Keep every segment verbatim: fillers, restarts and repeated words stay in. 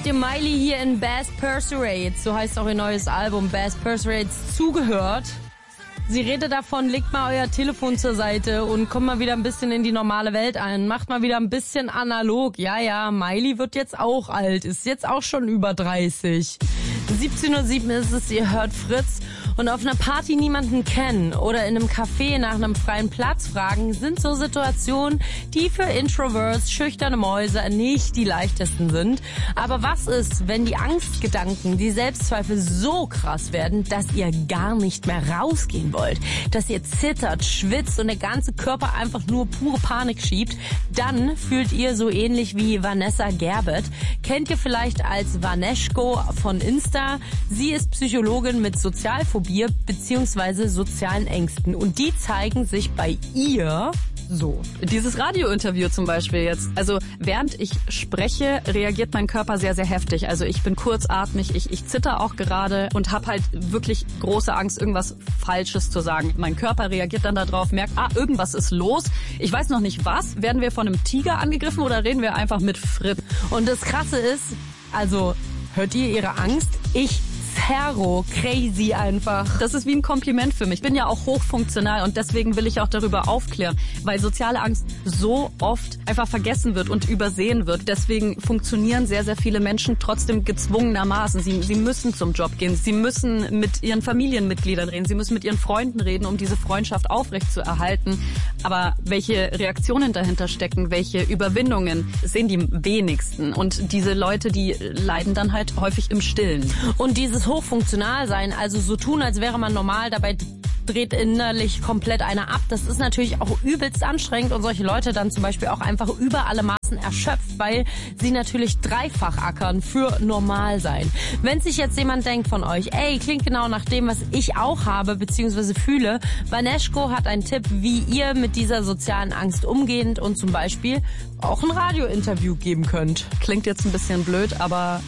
ihr Miley hier in Bass Persuades, so heißt auch ihr neues Album, Bass Persuades, zugehört. Sie redet davon, legt mal euer Telefon zur Seite und kommt mal wieder ein bisschen in die normale Welt ein. Macht mal wieder ein bisschen analog. Ja, ja, Miley wird jetzt auch alt, ist jetzt auch schon über dreißig. siebzehn Uhr sieben ist es, ihr hört Fritz. Und auf einer Party niemanden kennen oder in einem Café nach einem freien Platz fragen, sind so Situationen, die für Introverts, schüchterne Mäuse nicht die leichtesten sind. Aber was ist, wenn die Angstgedanken, die Selbstzweifel so krass werden, dass ihr gar nicht mehr rausgehen wollt, dass ihr zittert, schwitzt und der ganze Körper einfach nur pure Panik schiebt? Dann fühlt ihr so ähnlich wie Vanessa Gerbert. Kennt ihr vielleicht als Vaneschko von Insta. Sie ist Psychologin mit Sozialphobie beziehungsweise sozialen Ängsten. Und die zeigen sich bei ihr so. Dieses Radiointerview zum Beispiel jetzt. Also während ich spreche, reagiert mein Körper sehr, sehr heftig. Also ich bin kurzatmig, ich, ich zitter auch gerade und habe halt wirklich große Angst, irgendwas Falsches zu sagen. Mein Körper reagiert dann darauf, merkt, ah, irgendwas ist los. Ich weiß noch nicht was. Werden wir von einem Tiger angegriffen oder reden wir einfach mit Fritz? Und das Krasse ist, also hört ihr ihre Angst? Ich Zerro, crazy einfach. Das ist wie ein Kompliment für mich. Ich bin ja auch hochfunktional und deswegen will ich auch darüber aufklären, weil soziale Angst so oft einfach vergessen wird und übersehen wird. Deswegen funktionieren sehr, sehr viele Menschen trotzdem gezwungenermaßen. Sie, sie müssen zum Job gehen, sie müssen mit ihren Familienmitgliedern reden, sie müssen mit ihren Freunden reden, um diese Freundschaft aufrechtzuerhalten. Aber welche Reaktionen dahinter stecken, welche Überwindungen, sehen die wenigsten. Und diese Leute, die leiden dann halt häufig im Stillen. Und dieses hochfunktional sein, also so tun, als wäre man normal, dabei dreht innerlich komplett einer ab. Das ist natürlich auch übelst anstrengend und solche Leute dann zum Beispiel auch einfach über alle Maßen erschöpft, weil sie natürlich dreifach ackern für normal sein. Wenn sich jetzt jemand denkt von euch, ey, klingt genau nach dem, was ich auch habe bzw. fühle, Vaneschko hat einen Tipp, wie ihr mit dieser sozialen Angst umgehend und zum Beispiel auch ein Radiointerview geben könnt. Klingt jetzt ein bisschen blöd, aber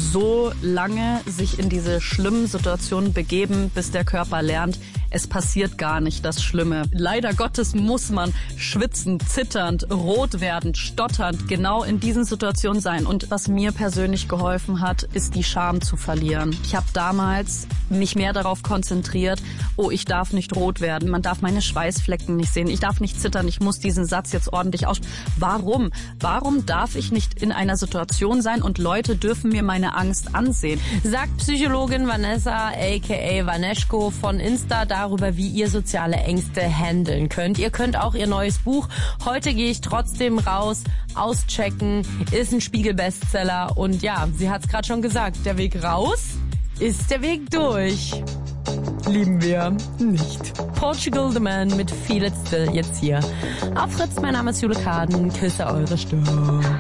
so lange sich in diese schlimmen Situationen begeben, bis der Körper lernt, es passiert gar nicht das Schlimme. Leider Gottes muss man schwitzen, zitternd, rot werden, stotternd, genau in diesen Situationen sein. Und was mir persönlich geholfen hat, ist die Scham zu verlieren. Ich habe damals mich mehr darauf konzentriert, oh, ich darf nicht rot werden, man darf meine Schweißflecken nicht sehen, ich darf nicht zittern, ich muss diesen Satz jetzt ordentlich aussprechen. Warum? Warum darf ich nicht in einer Situation sein und Leute dürfen mir meine Angst ansehen? Sagt Psychologin Vanessa aka Vaneschko von Insta darüber, wie ihr soziale Ängste handeln könnt. Ihr könnt auch ihr neues Buch Heute gehe ich trotzdem raus auschecken. Ist ein Spiegel-Bestseller und ja, sie hat es gerade schon gesagt, der Weg raus ist der Weg durch. Lieben wir nicht. Portugal the Man mit Feel It Still jetzt hier auf Fritz. Mein Name ist Jule Kaden. Küsse eure Stirn.